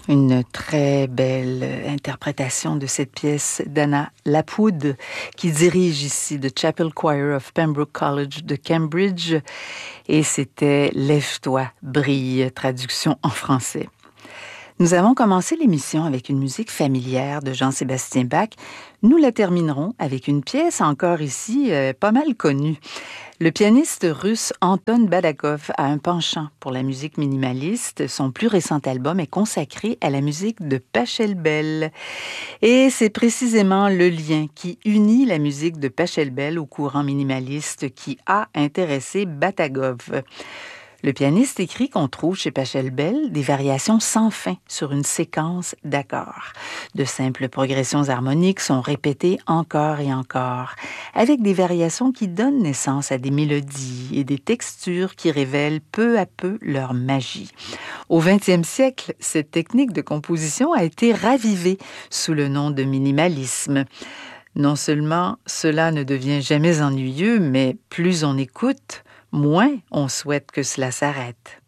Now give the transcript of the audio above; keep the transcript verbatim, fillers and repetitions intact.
Une très belle interprétation de cette pièce d'Anna Lapwood, qui dirige ici The Chapel Choir of Pembroke College de Cambridge. Et c'était « Lève-toi, brille », traduction en français. Nous avons commencé l'émission avec une musique familière de Jean-Sébastien Bach. Nous la terminerons avec une pièce encore ici euh, pas mal connue. Le pianiste russe Anton Badakov a un penchant pour la musique minimaliste. Son plus récent album est consacré à la musique de Pachelbel. Et c'est précisément le lien qui unit la musique de Pachelbel au courant minimaliste qui a intéressé Badakov. Le pianiste écrit qu'on trouve chez Pachelbel des variations sans fin sur une séquence d'accords. De simples progressions harmoniques sont répétées encore et encore, avec des variations qui donnent naissance à des mélodies et des textures qui révèlent peu à peu leur magie. Au vingtième siècle, cette technique de composition a été ravivée sous le nom de minimalisme. Non seulement cela ne devient jamais ennuyeux, mais plus on écoute, moins on souhaite que cela s'arrête.